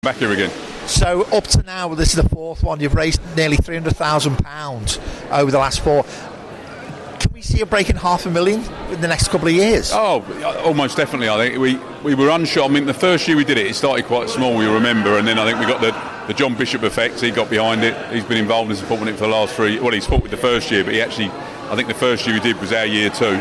Back here again. So up to now, this is the fourth one. You've raised nearly £300,000 over the last four. Can we see you breaking $500,000 in the next couple of years? Oh, almost definitely. I think we were unsure. I mean, the first year we did it started quite small, you remember, and then I think we got the John Bishop effect. He got behind it. He's been involved in supporting it for the last 3. Well, he supported the first year, but I think the first year we did was our year too.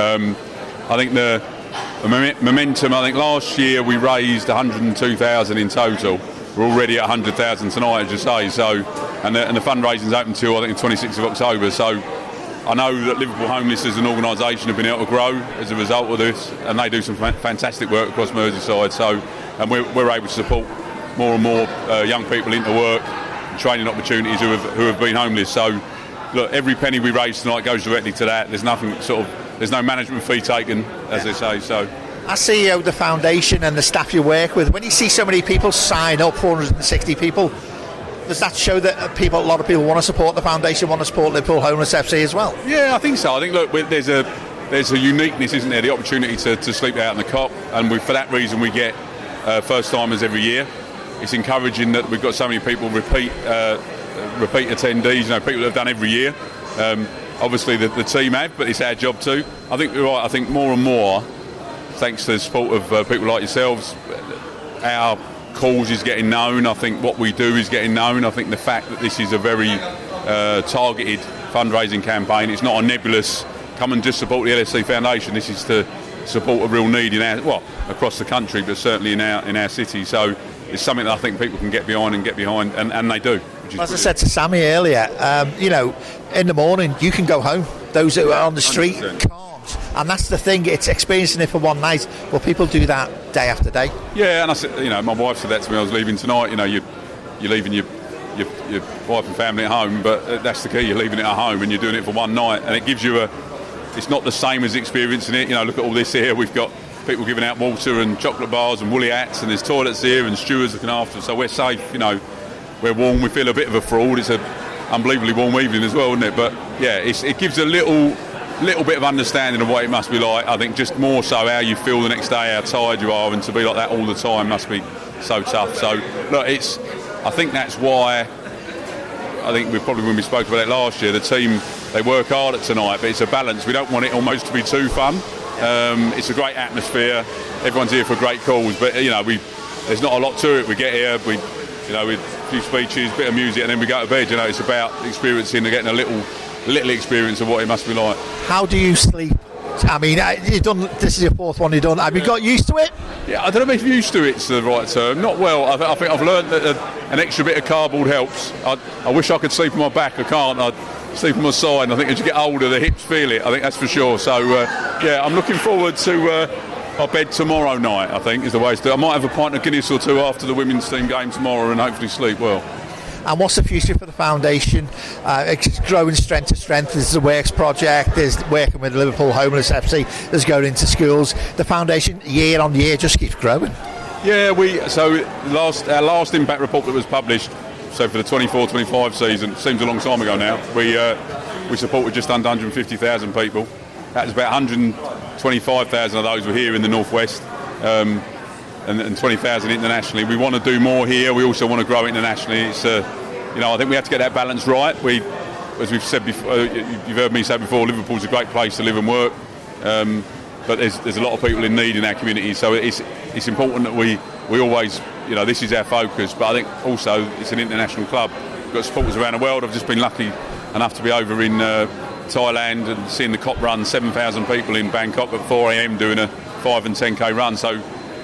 I think the momentum. I think last year we raised 102,000 in total. We're already at 100,000 tonight, as you say. So, and the fundraising's open till I think the 26th of October. So, I know that Liverpool Homeless as an organisation have been able to grow as a result of this, and they do some fantastic work across Merseyside. So, and we're able to support more and more young people into work, and training opportunities who have been homeless. So, look, every penny we raise tonight goes directly to that. There's nothing there's no management fee taken, as they say. So, as CEO of the foundation and the staff you work with, when you see so many people sign up, 460 people, does that show that a lot of people want to support the foundation, want to support Liverpool Homeless FC as well? Yeah, I think so. I think, look, there's a uniqueness, isn't there? The opportunity to sleep out in the cop, and for that reason we get first timers every year. It's encouraging that we've got so many people repeat attendees, people that have done every year. Obviously the team have, but it's our job too. I think you're right. I think more and more, thanks to the support of people like yourselves, our cause is getting known. I think what we do is getting known. I think the fact that this is a very targeted fundraising campaign, it's not a nebulous, come and just support the LSC Foundation. This is to support a real need across the country, but certainly in our city. So it's something that I think people can get behind, and they do. As I said to Sammy earlier, in the morning you can go home. Those who are on the street 100%. Can't, and that's the thing. It's experiencing it for one night. Well, people do that day after day. Yeah, and I said, my wife said that to me. I was leaving tonight. You're leaving your wife and family at home, but that's the key. You're leaving it at home, and you're doing it for one night, and it gives you it's not the same as experiencing it. Look at all this here. We've got people giving out water and chocolate bars and woolly hats, and there's toilets here and stewards looking after us, so we're safe. We're warm. We feel a bit of a fraud. It's an unbelievably warm evening as well, isn't it? But yeah, it gives a little bit of understanding of what it must be like. I think just more so how you feel the next day, how tired you are, and to be like that all the time must be so tough. So look, I think that's why. I think when we spoke about it last year, the team, they work hard at tonight, but it's a balance. We don't want it almost to be too fun. It's a great atmosphere. Everyone's here for a great cause, but there's not a lot to it. We get here, with a few speeches, a bit of music, and then we go to bed. It's about experiencing and getting a little experience of what it must be like. How do you sleep? I mean, this is your fourth one you've done. Have you got used to it? Yeah, I don't know if used to it's the right term. Not well. I think I've learned that an extra bit of cardboard helps. I wish I could sleep on my back. I can't. I sleep on my side. And I think as you get older, the hips feel it. I think that's for sure. So, I'm looking forward to our bed tomorrow night, I think, is the way to do it. I might have a pint of Guinness or two after the women's team game tomorrow and hopefully sleep well. And what's the future for the foundation? It's growing strength to strength. There's the Works project, there's working with Liverpool Homeless FC, there's going into schools. The foundation, year on year, just keeps growing. Yeah, our last impact report that was published, so for the 24-25 season, seems a long time ago now, we supported just under 150,000 people. That was about 125,000 of those were here in the northwest, and 20,000 internationally. We want to do more here. We also want to grow internationally. It's I think we have to get that balance right. As we've said before, you've heard me say before, Liverpool's a great place to live and work, but there's a lot of people in need in our community. So it's important that we always, this is our focus. But I think also it's an international club. We've got supporters around the world. I've just been lucky enough to be over in Thailand and seeing the COP run, 7,000 people in Bangkok at 4 a.m. doing a 5 and 10k run. So,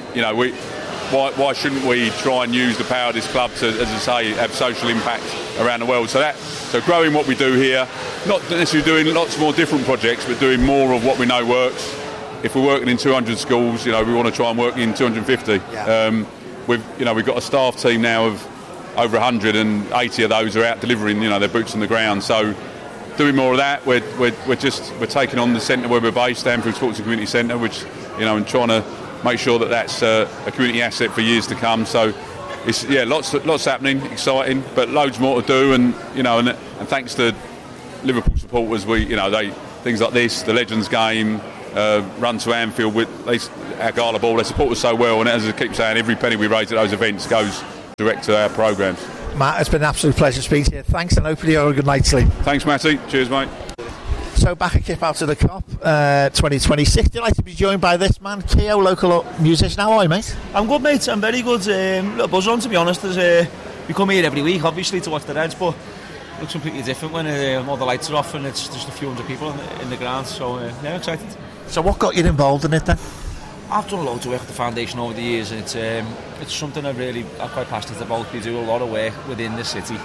why shouldn't we try and use the power of this club to, as I say, have social impact around the world? So growing what we do here, not necessarily doing lots more different projects, but doing more of what we know works. If we're working in 200 schools, we want to try and work in 250. Yeah. We've got a staff team now of over 100, and 80 of those are out delivering, their boots on the ground. So doing more of that. We're taking on the centre where we're based, Stanfield Sports and Community Centre, which and trying to make sure that that's a community asset for years to come. So it's lots happening, exciting, but loads more to do. And and thanks to Liverpool supporters, things like this, the Legends game, run to Anfield with our gala ball, they support us so well. And as I keep saying, every penny we raise at those events goes direct to our programmes. Matt, it's been an absolute pleasure speaking to you. Thanks, and hopefully you have a good night's sleep. Thanks, Matty. Cheers, mate. So back at Kip Out to the Cop 2026. Delighted to be joined by this man, Keo, local musician. How are you, mate? I'm good, mate. I'm very good. Little buzz on, to be honest. We come here every week, obviously, to watch the Reds, but it looks completely different when all the lights are off and it's just a few hundred people in the ground. So yeah, excited. So what got you involved in it then? I've done a lot of work with the foundation over the years, and it's something I'm quite passionate about. We do a lot of work within the city,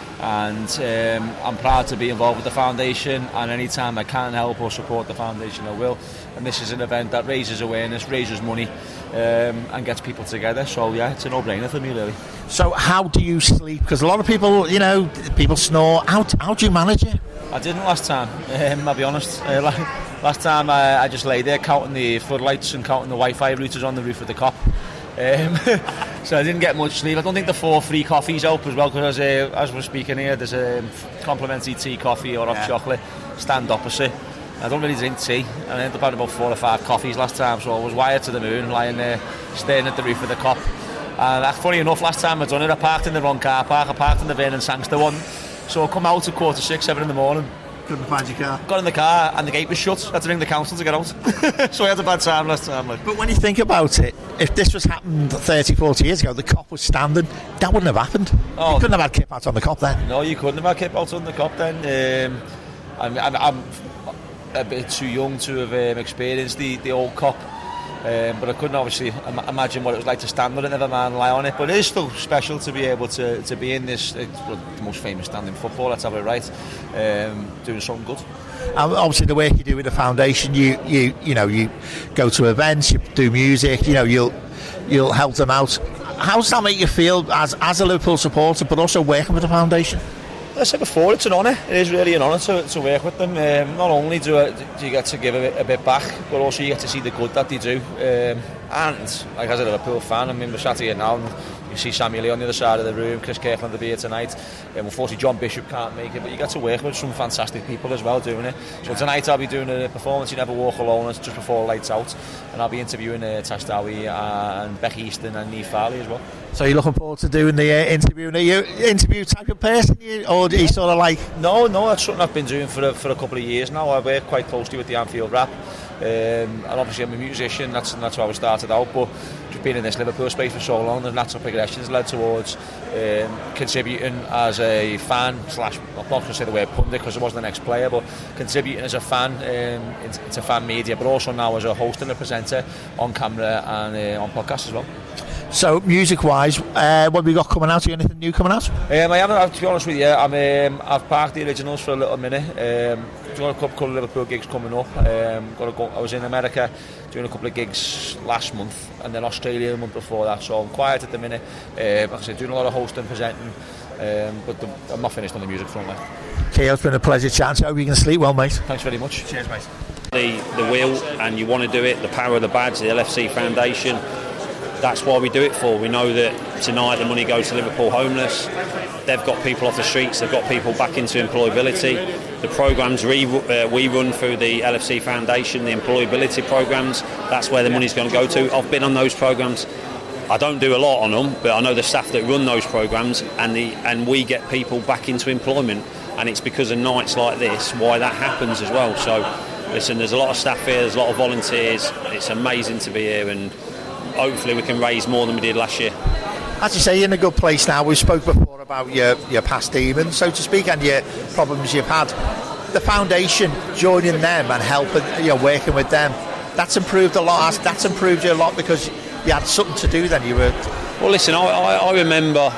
and I'm proud to be involved with the foundation, and anytime I can help or support the foundation, I will. And this is an event that raises awareness, raises money, and gets people together. So yeah, it's a no-brainer for me, really. So how do you sleep? Because a lot of people, people snore. How do you manage it? I didn't last time, I'll be honest. Last time I just lay there counting the floodlights and counting the Wi-Fi routers on the roof of the Cop. So I didn't get much sleep. I don't think the 4 free coffees help as well, because as we're speaking here, there's a complimentary tea, coffee or hot chocolate stand opposite. I don't really drink tea. I ended up having about 4 or 5 coffees last time, so I was wired to the moon, lying there staring at the roof of the Cop. And funny enough, last time I'd done it, I parked in the wrong car park. I parked in the Vernon Sangster one, so I come out at 6:45, 7 in the morning. Couldn't find your car. Got in the car and the gate was shut. I had to ring the council to get out. So I had a bad time last time. But when you think about it, if this was happened 30, 40 years ago, the Cop was standing, that wouldn't have happened. You couldn't have had Kip Out on the Cop then. No, you couldn't have had Kip Out on the Cop then. I'm a bit too young to have experienced the old Cop. But I couldn't obviously imagine what it was like to stand on it, never mind lie on it. But it is still special to be able to be in this, the most famous stand in football, let's have it right, doing something good. Obviously the work you do with the foundation, you go to events, you do music, you'll help them out. How does that make you feel as a Liverpool supporter, but also working with the foundation? As I said before, it's an honour. It is really an honour to work with them. Not only do you get to give a bit back, but also you get to see the good that they do. And like as a Liverpool fan, I mean, we're sat here now and you see Sammy Lee on the other side of the room, Chris Kirkland will be here tonight. Unfortunately, John Bishop can't make it, but you get to work with some fantastic people as well doing it. So tonight I'll be doing a performance, You Never Walk Alone, it's just before lights out, and I'll be interviewing Tash Dowie and Becky Easton and Niamh Farley as well. So you're looking forward to doing the interview? Are you an interview type of person, or are you sort of like... No, that's something I've been doing for a couple of years now. I work quite closely with the Anfield Rap, and obviously I'm a musician, that's how I started out, but just being in this Liverpool space for so long, the natural progression has led towards contributing as a fan slash, I'm not going to say the word pundit because I wasn't the next player, but contributing as a fan into fan media, but also now as a host and a presenter on camera and on podcasts as well. So music-wise, what have we got coming out? Anything new coming out? I haven't, to be honest with you. I've parked the originals for a little minute. Got a couple of Liverpool gigs coming up. I was in America doing a couple of gigs last month, and then Australia the month before that. So I'm quiet at the minute. Like I said, doing a lot of hosting, presenting, but I'm not finished on the music front. Keo, it's been a pleasure chatting. I hope you can sleep well, mate. Thanks very much. Cheers, mate. The will, and you want to do it. The power of the badge, the LFC Foundation. That's why we do it for. We know that tonight the money goes to Liverpool homeless. They've got people off the streets. They've got people back into employability. The programmes we run through the LFC Foundation, the employability programmes, that's where the money's going to go to. I've been on those programmes. I don't do a lot on them, but I know the staff that run those programmes, and we get people back into employment. And it's because of nights like this why that happens as well. So, listen, there's a lot of staff here, there's a lot of volunteers. It's amazing to be here, and hopefully we can raise more than we did last year. As you say, you're in a good place now. We spoke before about your past demons, so to speak, and your problems you've had. The foundation, joining them and helping, working with them, that's improved a lot. That's improved you a lot because you had something to do then. You were... Well, listen, I remember...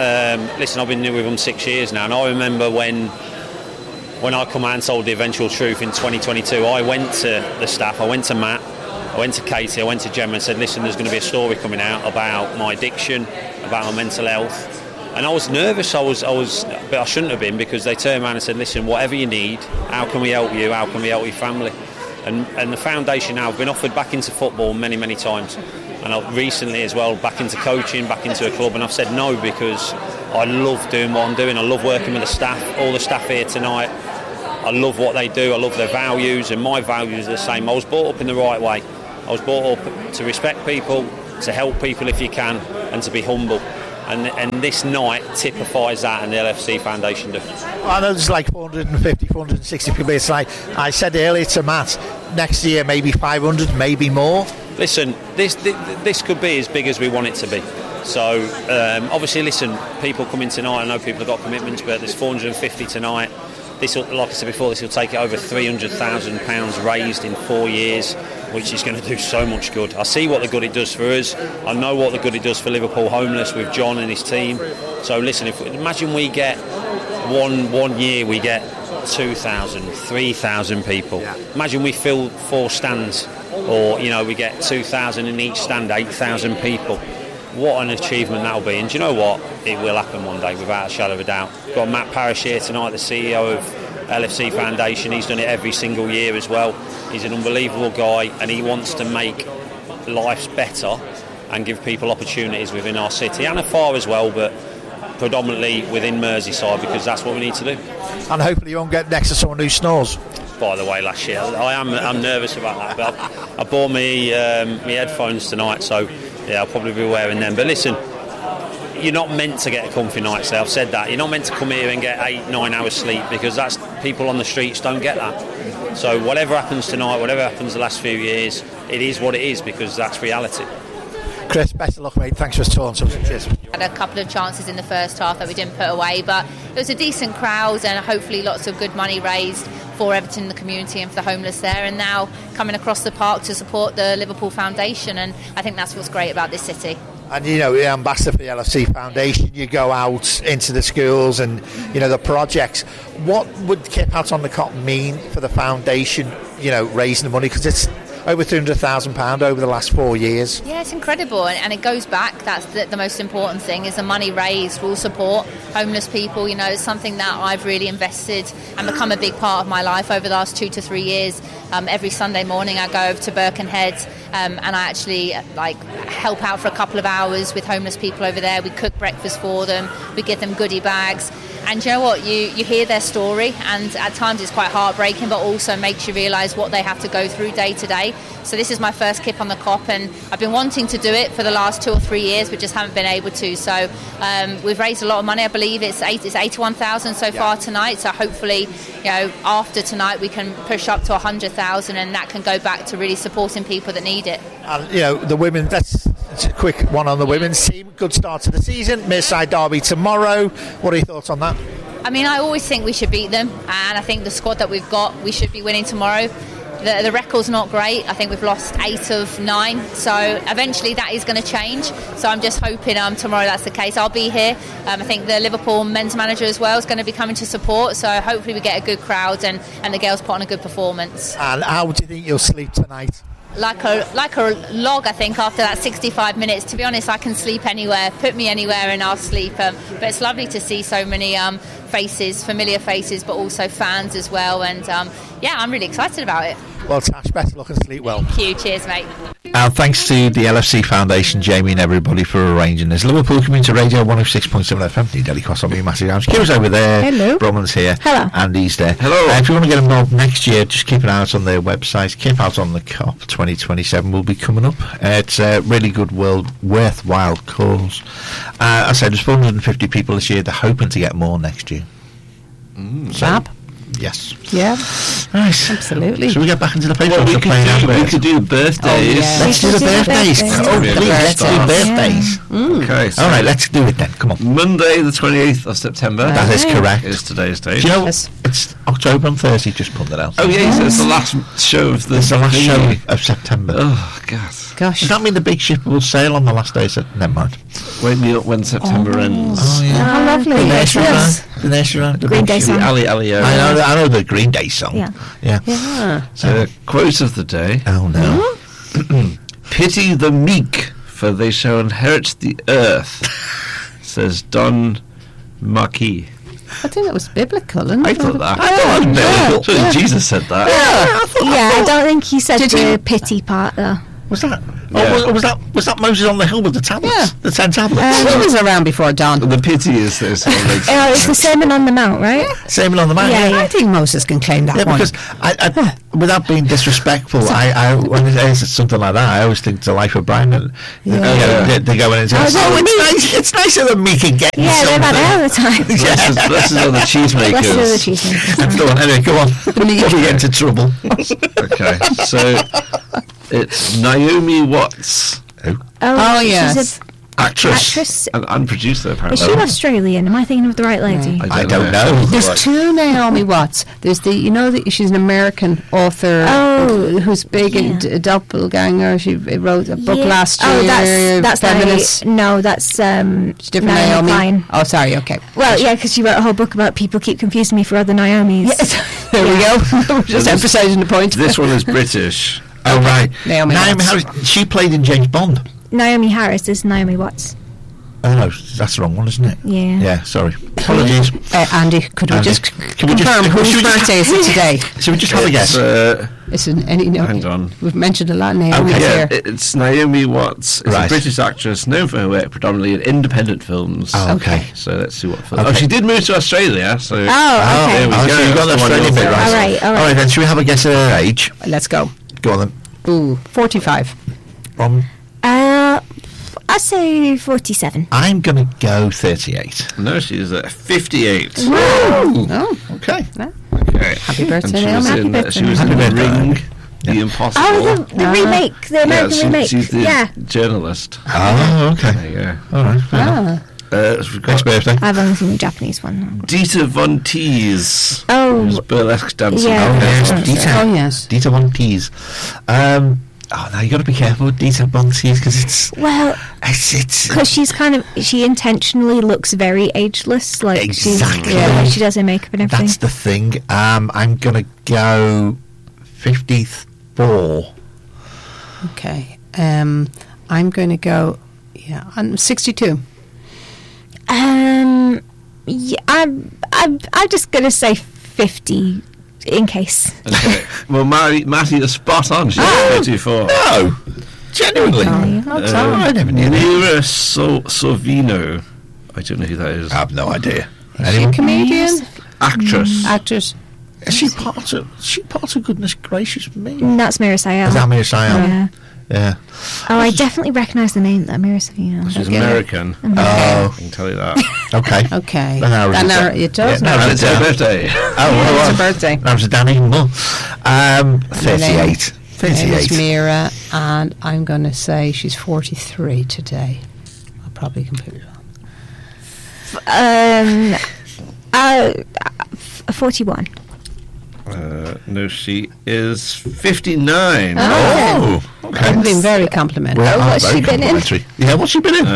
I've been with them 6 years now, and I remember when I come out and told the eventual truth in 2022, I went to the staff, I went to Matt, I went to Katie, I went to Gemma and said, listen, there's going to be a story coming out about my addiction, about my mental health. And I was nervous, but I shouldn't have been, because they turned around and said, listen, whatever you need, how can we help you, how can we help your family? And the foundation now, I've been offered back into football many, many times. And I've recently as well, back into coaching, back into a club, and I've said no because I love doing what I'm doing. I love working with the staff, all the staff here tonight. I love what they do, I love their values, and my values are the same. I was brought up in the right way. I was brought up to respect people, to help people if you can, and to be humble. And this night typifies that, and the LFC Foundation do. I know there's like 450, 460 people. It's like I said earlier to Matt, next year maybe 500, maybe more. Listen, this could be as big as we want it to be. So obviously, listen, people coming tonight. I know people have got commitments, but there's 450 tonight. This, like I said before, this will take it over £300,000 raised in 4 years, which is going to do so much good. I see what the good it does for us. I know what the good it does for Liverpool Homeless with John and his team. So listen, imagine we get one year we get 2,000, 3,000 people. Yeah. Imagine we fill 4 stands, or we get 2,000 in each stand, 8,000 people. What an achievement that'll be. And do you know what? It will happen one day, without a shadow of a doubt. We've got Matt Parish here tonight, the CEO of LFC Foundation. He's done it every single year as well. He's an unbelievable guy, and he wants to make lives better and give people opportunities within our city and afar as well, but predominantly within Merseyside, because that's what we need to do. And hopefully you won't get next to someone who snores. By the way, last year I'm nervous about that, but I bought me headphones tonight, so yeah, I'll probably be wearing them. But listen, you're not meant to get a comfy night's sleep. I've said that. You're not meant to come here and get 8-9 hours sleep, because that's people on the streets don't get that. So whatever happens tonight, whatever happens the last few years, it is what it is, because that's reality. Chris, best of luck, mate. Thanks for talking to us. Cheers. Had a couple of chances in the first half that we didn't put away, but it was a decent crowd and hopefully lots of good money raised for Everton, the community, and for the homeless there, and now coming across the park to support the Liverpool Foundation, and I think that's what's great about this city. And the ambassador for the LFC Foundation, you go out into the schools and the projects. What would Kip Out on the Cop mean for the foundation, raising the money, because it's over £300,000 over the last 4 years? Yeah, it's incredible, and it goes back. That's the most important thing, is the money raised will support homeless people. It's something that I've really invested and become a big part of my life over the last 2 to 3 years. Every Sunday morning I go over to Birkenhead and I actually help out for a couple of hours with homeless people over there. We cook breakfast for them, we give them goodie bags. And you know what, you hear their story, and at times it's quite heartbreaking, but also makes you realise what they have to go through day to day. So this is my first Kip on the Cop, and I've been wanting to do it for the last 2 or 3 years, but just haven't been able to. So we've raised a lot of money. I believe it's 81,000 so far tonight. So hopefully, after tonight we can push up to 100,000, and that can go back to really supporting people that need it. And the women. That's a quick one on the women's team. Good start to the season. Merseyside derby tomorrow. What are your thoughts on that? I mean, I always think we should beat them, and I think the squad that we've got, we should be winning tomorrow. The record's not great. I think we've lost 8 of 9, so eventually that is going to change. So I'm just hoping tomorrow that's the case. I'll be here. I think the Liverpool men's manager as well is going to be coming to support, so hopefully we get a good crowd and the girls put on a good performance. And how do you think you'll sleep tonight? Like a log, I think, after that 65 minutes. To be honest, I can sleep anywhere. Put me anywhere and I'll sleep. But it's lovely to see so many faces, familiar faces, but also fans as well. And I'm really excited about it. Well, Tash, best of luck and sleep well. Thank you. Cheers, mate. And thanks to the LFC Foundation, Jamie and everybody for arranging this. Liverpool Community Radio 106.7 FM, New Delhi Cross on me, massive arms. Kira's over there. Hello. Bromland's here. Hello. Andy's there. Hello. If you want to get involved next year, just keep an eye out on their website. Kip Out on the Cop 2027 will be coming up. It's a really good, worthwhile cause. I said there's 450 people this year. They're hoping to get more next year. Fab. Yes. Yeah. Nice. Absolutely. Should we get back into the paper? Well, we could do the birthdays. Oh, yeah. Let's do the birthdays. Let's do birthdays. Yeah. Okay. So all right, let's do it then. Come on. Monday, the 28th of September. That is correct. Is today's date. Do you know, Yes. it's October and 30, just put that out. Oh, yeah, so it's the last show of the... It's the last show of September. Oh, God. Gosh. Does that mean the big ship will sail on the last day of September? Never mind. Wake me up when September ends. Oh, yeah. How lovely. The nursery Yes. rhyme. The nursery rhyme. The Green big Day ship. song. Ali. I know the Green Day song. Yeah. Yeah. So, quote of the day. Oh, no. Pity the meek, for they shall inherit the earth, says Don Marquis. I think that was biblical, isn't it? I thought that. Yeah, I thought it was yeah, biblical. So Jesus said that. Yeah, I don't think he said the pity part, though. Was that? Yeah. Or was that Moses on the hill with the tablets? Yeah. The 10 tablets. He was around before Don. The pity is this. It's the Sermon on the Mount, right? Sermon on the Mount. Yeah, I think Moses can claim that Yeah, one. because I, without being disrespectful, I when it is something like that, I always think to Life of Brian. And, they go in and say, it's nicer than me can get. Yeah, they're about there all the time. This is on the cheesemaker. Let's do the cheesemakers. Go on, anyway, go on. Before we get into trouble. Okay, so it's Naomi Watts, Oh, yes. She's actress and producer, is apparently. she Australian? Am I thinking of the right lady? I don't know. There's two Naomi Watts. There's she's an American author who's big in Doppelganger. She wrote a book last year. Oh, that's feminist. that's Different Naomi Naomi. Klein. Oh, sorry. Okay. Well, yeah, because she wrote a whole book about people keep confusing me for other Naomis. There we go. We're just emphasising the point. This one is British. Oh, right. Naomi Watts. She played in James Bond. Naomi Harris is Naomi Watts. Oh, no, that's the wrong one, isn't it? Yeah. Yeah, sorry. Apologies. Andy, could we Andy, just can we just- confirm should whose we just- birthday is it today? Should we just have a guess? It's Hang on. We've mentioned a lot of Naomi Yeah, here. it's Naomi Watts. It's Right. a British actress known for her work predominantly in independent films. Oh, okay. So let's see what film. Okay. Oh, she did move to Australia. So Oh, there okay. we Oh, go. so you've got the That's one Australian bit you'll right. think. All right, all All right. right, then, should we have a guess at her age? Let's go. Go on, then. Ooh, 45. I say 47. I'm going to go 38. No, she's 58. Oh, Okay. Okay. happy birthday, And Naomi. she was Happy in birthday. Ring, The Impossible. Oh, the remake, the American remake. She's the Yeah. journalist. Oh, okay. There you go. All right. We've Next got birthday. I've only seen the Japanese one. Dieter Von Teese. Oh, Who's burlesque dancer. Yeah. Oh, yes. Oh, Dieter. Oh, yes. Dieter Von Teese. Now you got to be careful with Dieter Von Teese because well, it's because she intentionally looks very ageless. Like Exactly. she does her makeup and everything. that's the thing. I'm going to go 54. Okay. I'm going to go, I'm 62. Yeah, I'm just gonna say 50 in case. Okay. Well, Matty is spot on. She's 34. No, genuinely. I never knew that. Mira Sorvino. I don't know who that is. I have no idea. Is she a comedian? Actress. Actress? Is she part of Goodness Gracious Me? That's Mira Sayal. Is that Mira Sayal? Yeah. Yeah. Oh, I definitely recognise the name, though, Mira Sayal. She's American. Oh, I can tell you that. okay. Okay. That narrows it down. It does. Yeah, narrow narrows And it it's her down. birthday. Oh, It's a birthday. Narrows it down even more. 38. Her name is 38. Mira, and I'm going to say she's 43 today. I probably can put it on. 41. No, she is 59. Oh, okay. I'm being very complimentary. what's very she been in? complimentary. Yeah, what's she been in?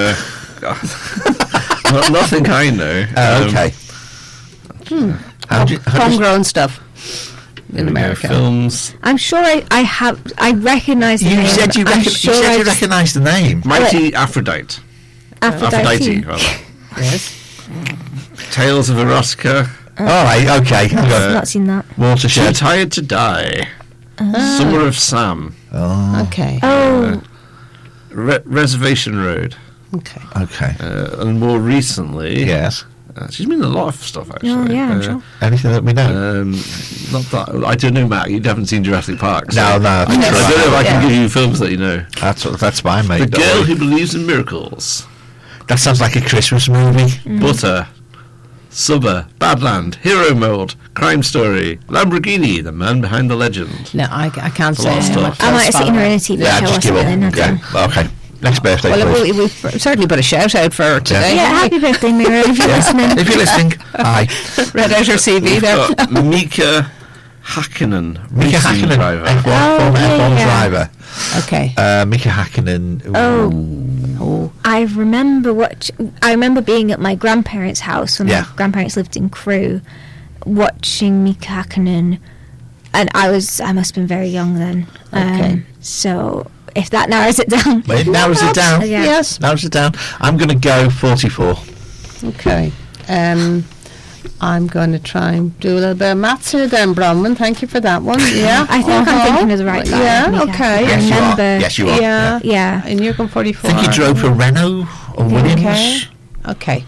Nothing I know. Okay. How do you- Homegrown stuff in America. Films. I'm sure I recognise the You name. said you I'm sure I've- recognised the name. Mighty Aphrodite. Aphrodite, rather. Yes. Tales of Erotica. All right, okay. I've not seen that. Too Watershed. Tired to Die. Summer of Sam. Okay. Oh, Reservation Road. Okay. Okay. And more recently, Yes. she's been in a lot of stuff actually. oh yeah, I'm sure. Anything that we know? Not that I don't know, Matt. You haven't seen Jurassic Park. So No, no. I don't know if I can give you films that you know. That's fine, mate. The don't Girl worry. Who Believes in Miracles. That sounds like a Christmas movie. Butter. Subber. Badland. Hero Mode. Crime Story. Lamborghini. The Man Behind the Legend. No, I can't a say. lot of stuff. I might have seen her in a TV Yeah, show or just give up. something. I don't know. Yeah. Okay. Next birthday, Well, please. we've certainly put a shout out for her today. Yeah, haven't happy birthday, Mira, if you're listening. If you're listening, hi. we? Read out her CV there. Got Mika Hakkinen. Mika racing Hakkinen, driver. F1, Oh, former F1 yeah. driver. Okay. Mika Hakkinen. Ooh. I remember being at my grandparents' house when Yeah. my grandparents lived in Crewe, watching Mika Hakkinen, and I must have been very young then. Okay. So if that narrows it down, Well, it narrows it down. Yeah. Yes. Narrows it down. I'm going to go 44. Okay. I'm going to try and do a little bit of maths here then, Bronwyn. Thank you for that one. Yeah. I think I'm thinking of the right guy. Yeah, Mika. okay. Yes, you are. Remember. Yes, you are. Yeah. Yeah. And you're going 44. I think he drove for Renault or Williams. Okay.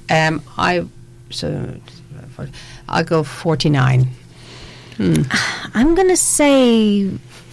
I'll go 49. I'm going to say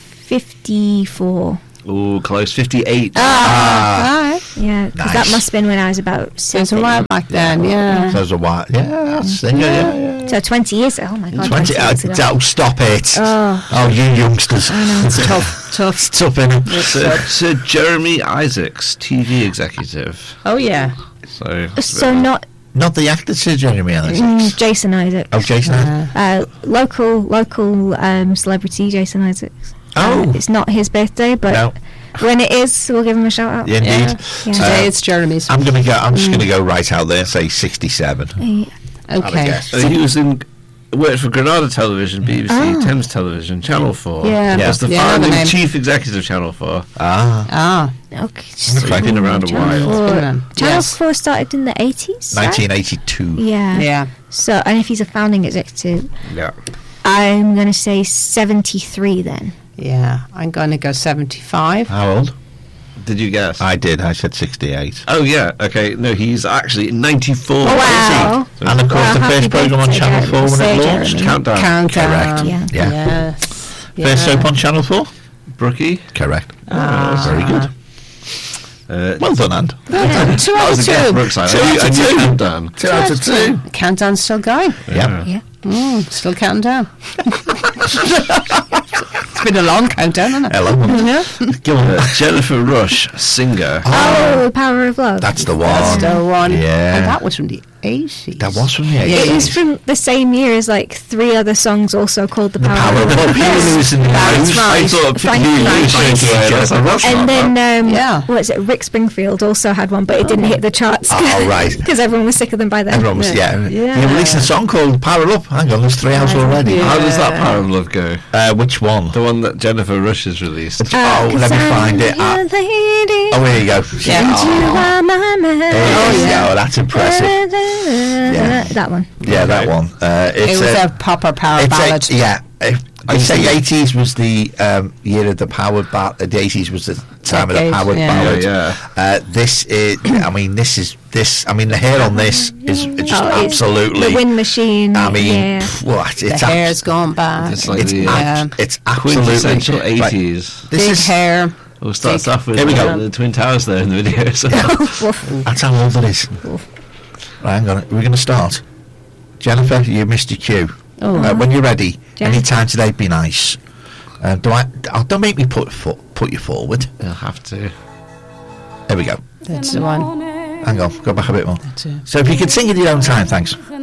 54. Oh, close. 58. Yeah, because that Nice. must have been when I was about It was a 7. while back then, yeah. So it was a while. Yeah, that's yeah. So 20 years. Oh my God. 20. 20 years ago. Oh, stop it. Oh. You youngsters. I know. It's tough. It's tough, innit? Sir Jeremy Isaacs, TV executive. Oh, yeah. So not Not the actor, Sir Jeremy Isaacs. Jason Isaacs. Oh, Jason Isaacs. Local celebrity Jason Isaacs. Oh. It's not his birthday, but No. when it is, we'll give him a shout out. Yeah, indeed. Yeah. Today it's Jeremy's. I'm just gonna go right out there and say 67. Okay. guess. He was worked for Granada Television, BBC, Thames Television, Channel 4. Yeah. Was the Yeah, I know the founding name. chief executive of Channel 4. Ah. Okay. Okay. Been around a while. Channel Yes. 4 started in the 80s. right? 1982. Yeah. Yeah. So, and if he's a founding executive, Yeah. I'm going to say 73 then. Yeah. I'm going to go 75. How old? Did you guess? I did. I said 68. Oh, yeah. Okay. No, he's actually 94. Oh, wow. And of course, Wow, the happy first program on birthday, Channel 4 when Say it Jeremy. launched. Countdown. Countdown. Correct. Yeah. Yeah. Yes. First soap on Channel 4? Brookie. Correct. Very good. Well done, Ant. 2 out of 2. Brookside. 2 out of 2. Countdown. 2 out of 2. Countdown's still going. Yeah. Yeah. Still counting down. It's been a long countdown, hasn't it? Hello. Go on. Jennifer Rush, singer. Oh, The Power of Love. That's the one. That's the one. Yeah. And that was from the 80s. That was from the It 80s. was from the same year as like 3 other songs also called The Power, Power of of Love. Love. He was in the That's news. right. I thought Frank you Frank. straight away. I was like, that's And not then, Yeah. what is it? Rick Springfield also had one, but it didn't hit the charts. Oh, right. Because everyone was sick of them by then. Everyone was, yeah. Yeah. He released a song called Power Up. Hang on, there's 3 hours already. Yeah. How does that Power of Love go? Which one? The one that Jennifer Rush has released. Let me find it. Oh, here you go. Yeah. You are my man. There you go. That's impressive. That one. Yeah, that one. It It's was a proper power it's ballad. yeah. I say 80s was the year of the powered ballad. The 80s was the time of the Decade, powered yeah. ballad. Yeah. This is. I mean, I mean, the hair on this is just It's absolutely. The wind machine. I mean, yeah. what? The It's hair's gone back. It's like It's, the it's absolutely quintessential right. 80s. This Big is hair. We'll start Big- off with Here we go. the Twin Towers there in the video. So. that's how old it is. Right, hang on, we're going to start. Jennifer, you missed your cue. When you're ready, any time today, be nice. Don't make me put you forward. You'll have to. There we go. That's the one. Hang on, go back a bit more. That's it. So if you could sing at your own time, thanks.